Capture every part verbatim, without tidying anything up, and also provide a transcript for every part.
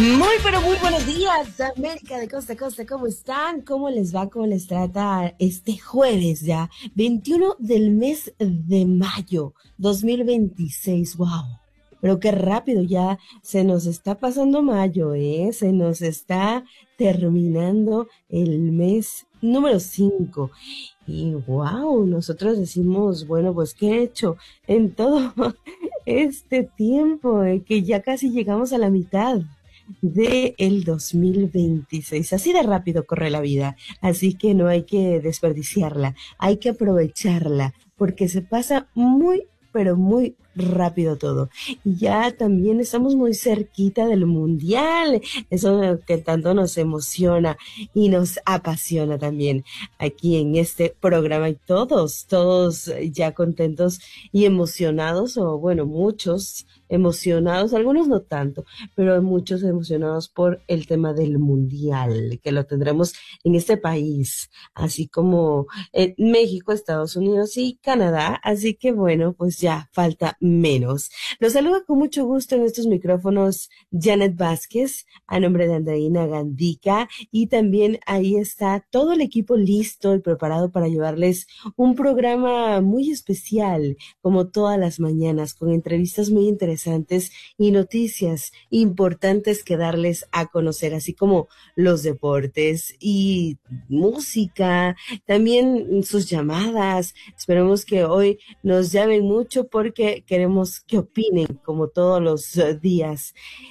Muy, pero muy buenos días, América de costa a costa. ¿Cómo están? ¿Cómo les va? ¿Cómo les trata este jueves ya? veintiuno del mes de mayo, dos mil veintiséis. ¡Wow! Pero qué rápido ya se nos está pasando mayo, ¿eh? Se nos está terminando el mes número cinco. Y wow, nosotros decimos, bueno, pues ¿qué he hecho en todo este tiempo? Eh, que ya casi llegamos a la mitad de el dos mil veintiséis. Así de rápido corre la vida, así que no hay que desperdiciarla, hay que aprovecharla, porque se pasa muy, pero muy rápido todo. Y ya también estamos muy cerquita del mundial, eso que tanto nos emociona y nos apasiona también aquí en este programa. Y todos, todos ya contentos y emocionados, o bueno, muchos emocionados, algunos no tanto, pero muchos emocionados por el tema del mundial, que lo tendremos en este país, así como en México, Estados Unidos y Canadá. Así que bueno, pues ya falta menos. Los saludo con mucho gusto en estos micrófonos Janet Vázquez, a nombre de Andreina Gandica, y también ahí está todo el equipo listo y preparado para llevarles un programa muy especial, como todas las mañanas, con entrevistas muy interesantes y noticias importantes que darles a conocer, así como los deportes y música, también sus llamadas. Esperemos que hoy nos llamen mucho porque queremos que opinen como todos los uh, días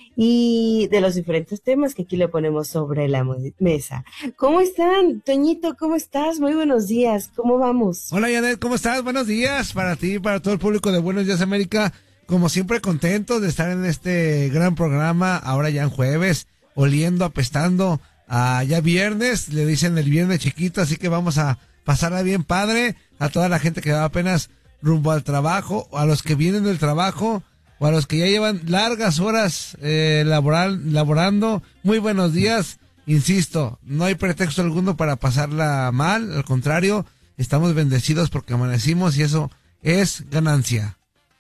y de los diferentes temas que aquí le ponemos sobre la mesa. ¿Cómo están? Toñito, ¿cómo estás? Muy buenos días. ¿Cómo vamos? Hola, Janet, ¿cómo estás? Buenos días para ti y para todo el público de Buenos Días América. Como siempre, contentos de estar en este gran programa, ahora ya en jueves, oliendo, apestando a ya viernes, le dicen el viernes chiquito, así que vamos a pasarla bien padre, a toda la gente que va apenas rumbo al trabajo, a los que vienen del trabajo, o a los que ya llevan largas horas eh, laboral, laborando. Muy buenos días, insisto, no hay pretexto alguno para pasarla mal, al contrario, estamos bendecidos porque amanecimos y eso es ganancia.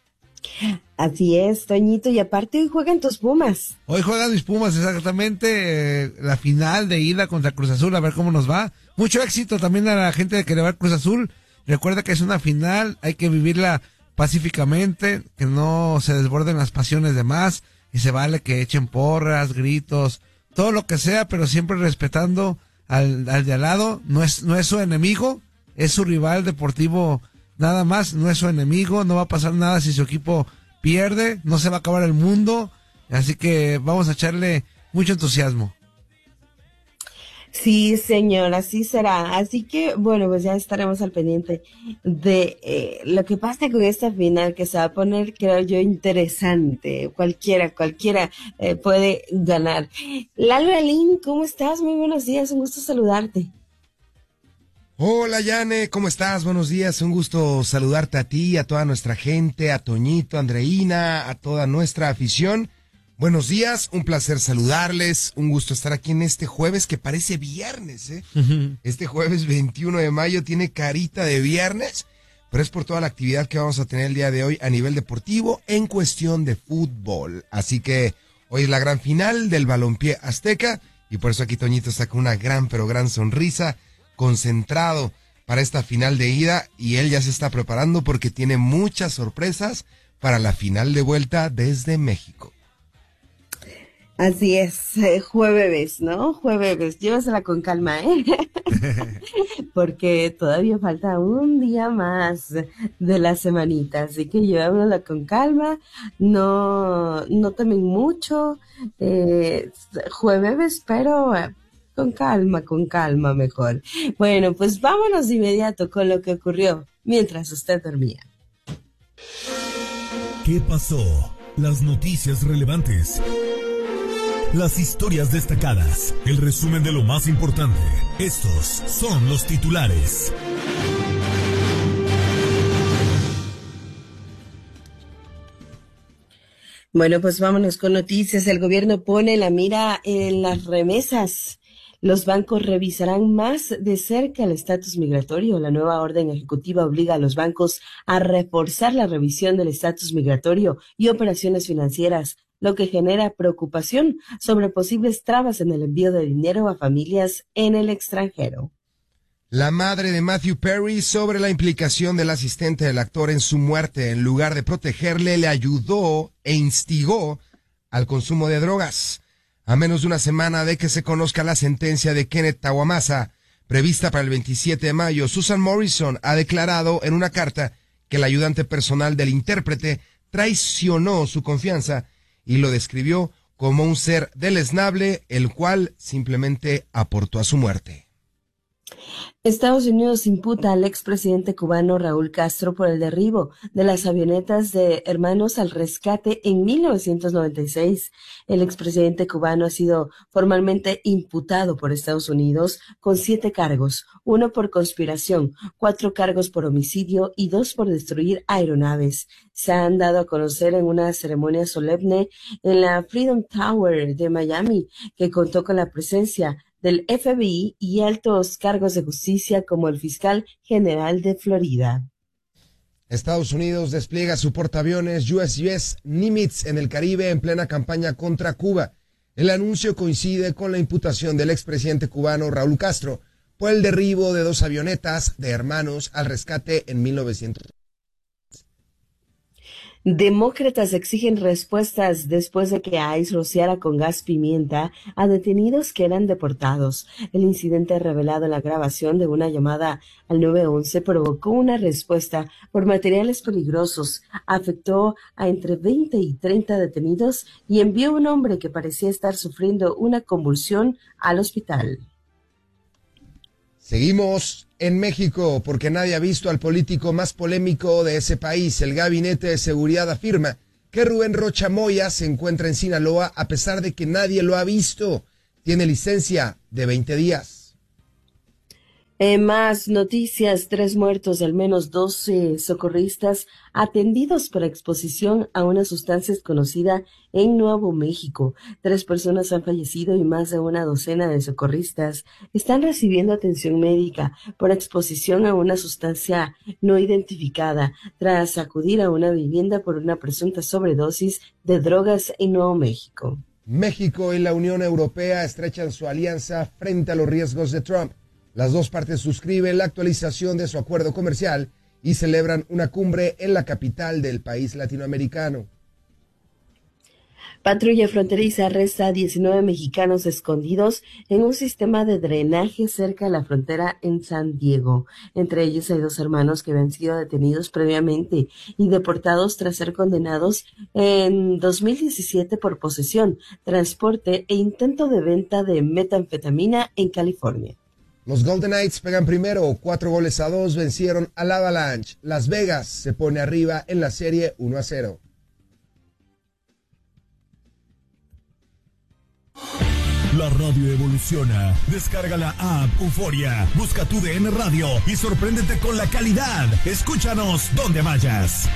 Así es, Toñito, y aparte hoy juegan tus Pumas. Hoy juegan mis Pumas, exactamente, eh, la final de ida contra Cruz Azul, a ver cómo nos va. Mucho éxito también a la gente de que le va a Cruz Azul. Recuerda que es una final, hay que vivirla pacíficamente, que no se desborden las pasiones de más, y se vale que echen porras, gritos, todo lo que sea, pero siempre respetando al, al de al lado. No es, no es su enemigo, es su rival deportivo. Nada más, no es su enemigo, no va a pasar nada si su equipo pierde, no se va a acabar el mundo, así que vamos a echarle mucho entusiasmo. Sí, señor, así será. Así que, bueno, pues ya estaremos al pendiente de eh, lo que pase con esta final, que se va a poner, creo yo, interesante. Cualquiera, cualquiera eh, puede ganar. Lalo Alín, ¿cómo estás? Muy buenos días, un gusto saludarte. Hola, Yane, ¿cómo estás? Buenos días, un gusto saludarte a ti, a toda nuestra gente, a Toñito, a Andreina, a toda nuestra afición. Buenos días, un placer saludarles, un gusto estar aquí en este jueves que parece viernes, ¿eh? Uh-huh. Este jueves veintiuno de mayo tiene carita de viernes, pero es por toda la actividad que vamos a tener el día de hoy a nivel deportivo en cuestión de fútbol. Así que hoy es la gran final del balompié azteca y por eso aquí Toñito está con una gran, pero gran sonrisa, concentrado para esta final de ida, y él ya se está preparando porque tiene muchas sorpresas para la final de vuelta desde México. Así es, eh, jueves, ¿no? Jueves, llévasela con calma, ¿eh? Porque todavía falta un día más de la semanita, así que llévamela con calma, no, no tomen mucho, eh, jueves, pero eh, con calma, con calma mejor. Bueno, pues vámonos de inmediato con lo que ocurrió mientras usted dormía. ¿Qué pasó? Las noticias relevantes. Las historias destacadas, el resumen de lo más importante. Estos son los titulares. Bueno, pues vámonos con noticias. El gobierno pone la mira en las remesas. Los bancos revisarán más de cerca el estatus migratorio. La nueva orden ejecutiva obliga a los bancos a reforzar la revisión del estatus migratorio y operaciones financieras. lo que genera preocupación sobre posibles trabas en el envío de dinero a familias en el extranjero. La madre de Matthew Perry sobre la implicación del asistente del actor en su muerte. En lugar de protegerle, le ayudó e instigó al consumo de drogas. A menos de una semana de que se conozca la sentencia de Kenneth Tawamasa, prevista para el veintisiete de mayo, Susan Morrison ha declarado en una carta que el ayudante personal del intérprete traicionó su confianza y lo describió como un ser deleznable, el cual simplemente aportó a su muerte. Estados Unidos imputa al expresidente cubano Raúl Castro por el derribo de las avionetas de Hermanos al Rescate en mil novecientos noventa y seis. El expresidente cubano ha sido formalmente imputado por Estados Unidos con siete cargos, uno por conspiración, cuatro cargos por homicidio y dos por destruir aeronaves. Se han dado a conocer en una ceremonia solemne en la Freedom Tower de Miami, que contó con la presencia del F B I y altos cargos de justicia como el fiscal general de Florida. Estados Unidos despliega su portaaviones U S S Nimitz en el Caribe en plena campaña contra Cuba. El anuncio coincide con la imputación del expresidente cubano Raúl Castro por el derribo de dos avionetas de Hermanos al Rescate en mil novecientos. Demócratas exigen respuestas después de que ICE rociara con gas pimienta a detenidos que eran deportados. El incidente revelado en la grabación de una llamada al nueve once provocó una respuesta por materiales peligrosos, afectó a entre veinte y treinta detenidos y envió a un hombre que parecía estar sufriendo una convulsión al hospital. Seguimos en México porque nadie ha visto al político más polémico de ese país. El Gabinete de Seguridad afirma que Rubén Rocha Moya se encuentra en Sinaloa a pesar de que nadie lo ha visto. Tiene licencia de veinte días. En más noticias, tres muertos, al menos doce socorristas atendidos por exposición a una sustancia desconocida en Nuevo México. Tres personas han fallecido y más de una docena de socorristas están recibiendo atención médica por exposición a una sustancia no identificada tras acudir a una vivienda por una presunta sobredosis de drogas en Nuevo México. México y la Unión Europea estrechan su alianza frente a los riesgos de Trump. Las dos partes suscriben la actualización de su acuerdo comercial y celebran una cumbre en la capital del país latinoamericano. Patrulla fronteriza arresta a diecinueve mexicanos escondidos en un sistema de drenaje cerca de la frontera en San Diego. Entre ellos hay dos hermanos que habían sido detenidos previamente y deportados tras ser condenados en dos mil diecisiete por posesión, transporte e intento de venta de metanfetamina en California. Los Golden Knights pegan primero, cuatro goles a dos vencieron al Avalanche. Las Vegas se pone arriba en la serie uno a cero. La radio evoluciona. Descarga la app Euforia, busca tu D N Radio y sorpréndete con la calidad. Escúchanos donde vayas.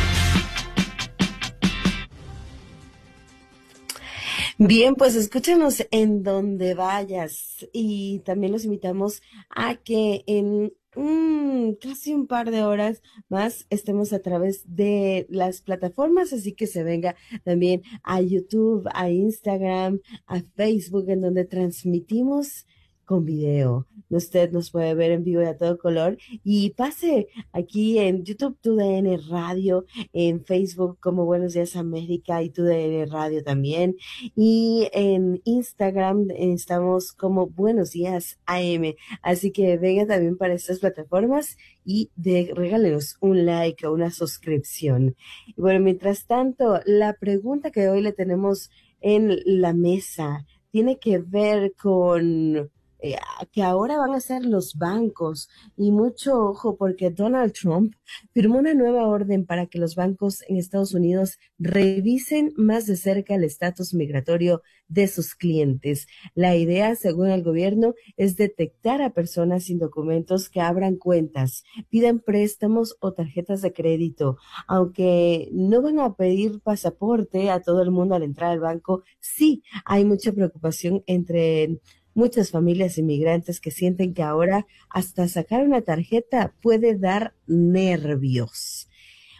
Bien, pues escúchanos en donde vayas y también los invitamos a que en mm, casi un par de horas más estemos a través de las plataformas, así que se venga también a YouTube, a Instagram, a Facebook, en donde transmitimos con video. Usted nos puede ver en vivo y a todo color y pase aquí en YouTube Tu D N Radio, en Facebook como Buenos Días América y Tu D N Radio también, y en Instagram estamos como Buenos Días A M, así que venga también para estas plataformas y de, regálenos un like o una suscripción. Y bueno, mientras tanto, la pregunta que hoy le tenemos en la mesa tiene que ver con Eh, que ahora van a ser los bancos, y mucho ojo porque Donald Trump firmó una nueva orden para que los bancos en Estados Unidos revisen más de cerca el estatus migratorio de sus clientes. La idea, según el gobierno, es detectar a personas sin documentos que abran cuentas, pidan préstamos o tarjetas de crédito. Aunque no van a pedir pasaporte a todo el mundo al entrar al banco, sí hay mucha preocupación entre muchas familias inmigrantes que sienten que ahora hasta sacar una tarjeta puede dar nervios.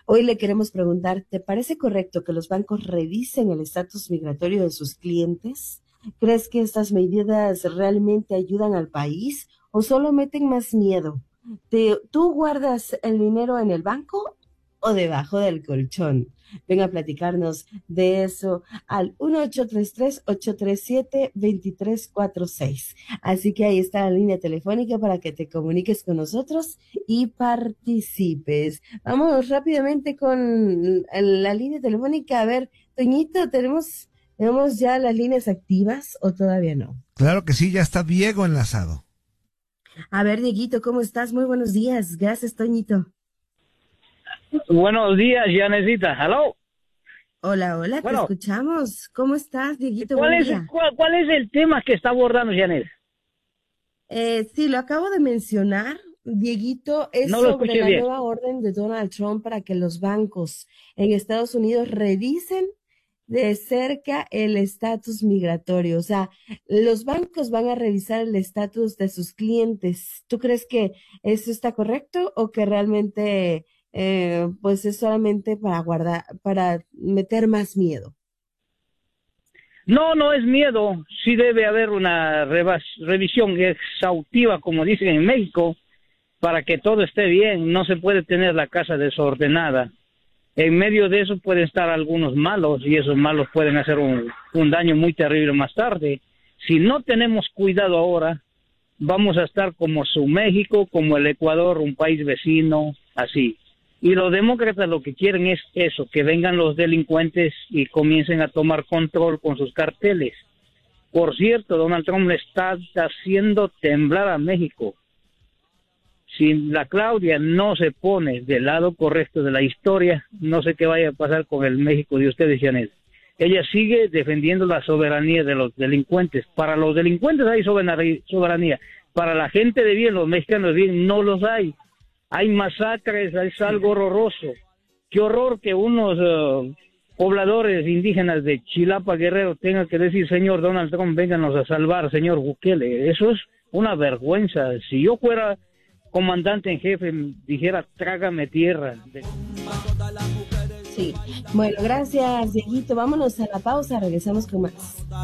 Hoy le queremos preguntar, ¿te parece correcto que los bancos revisen el estatus migratorio de sus clientes? ¿Crees que estas medidas realmente ayudan al país o solo meten más miedo? ¿Te, ¿Tú guardas el dinero en el banco o debajo del colchón? Ven a platicarnos de eso al uno ocho tres tres, ocho tres siete, dos tres cuatro seis. Así que ahí está la línea telefónica para que te comuniques con nosotros y participes. Vamos rápidamente con la línea telefónica. A ver, Toñito, ¿tenemos, ¿tenemos ya las líneas activas o todavía no? Claro que sí, ya está Diego enlazado. A ver, Dieguito, ¿cómo estás? Muy buenos días. Gracias, Toñito. Buenos días, Yanecita. Hello. Hola, hola, bueno, te escuchamos. ¿Cómo estás, Dieguito? ¿Cuál Buen es, día. cuál, ¿Cuál es el tema que está abordando, Janet? Eh, sí, lo acabo de mencionar, Dieguito, es No lo sobre escuché la bien. nueva orden de Donald Trump para que los bancos en Estados Unidos revisen de cerca el estatus migratorio. O sea, los bancos van a revisar el estatus de sus clientes. ¿Tú crees que eso está correcto o que realmente eh, pues es solamente para guardar, para meter más miedo? No, no es miedo. Sí debe haber una revas, revisión exhaustiva, como dicen en México, para que todo esté bien. No se puede tener la casa desordenada. En medio de eso pueden estar algunos malos y esos malos pueden hacer un, un daño muy terrible más tarde. Si no tenemos cuidado ahora, vamos a estar como su México, como el Ecuador, un país vecino, así. Y los demócratas lo que quieren es eso, que vengan los delincuentes y comiencen a tomar control con sus carteles. Por cierto, Donald Trump le está haciendo temblar a México. Si la Claudia no se pone del lado correcto de la historia, no sé qué vaya a pasar con el México de ustedes, Janet. Ella sigue defendiendo la soberanía de los delincuentes. Para los delincuentes hay soberanía. Para la gente de bien, los mexicanos de bien, no los hay. Hay masacres, es algo horroroso. Qué horror que unos uh, pobladores indígenas de Chilapa, Guerrero, tengan que decir, señor Donald Trump, vénganos a salvar, señor Bukele. Eso es una vergüenza. Si yo fuera comandante en jefe, dijera, trágame tierra. Sí. Bueno, gracias, Dieguito. Vámonos a la pausa, regresamos con más.